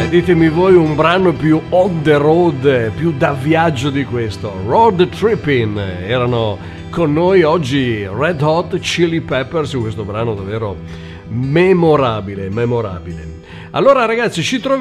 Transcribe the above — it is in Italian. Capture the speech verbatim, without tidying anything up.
ditemi voi un brano più on the road, più da viaggio di questo. Road Trippin' erano con noi oggi Red Hot Chili Peppers, questo brano davvero memorabile, memorabile. Allora ragazzi, ci troviamo